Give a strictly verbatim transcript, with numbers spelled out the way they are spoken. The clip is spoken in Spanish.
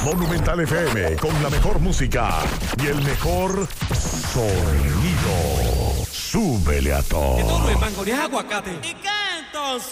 Monumental F M, con la mejor música y el mejor sonido. Súbele a todo. Que todo es mango, ni es aguacate. ¿Y qué entonces?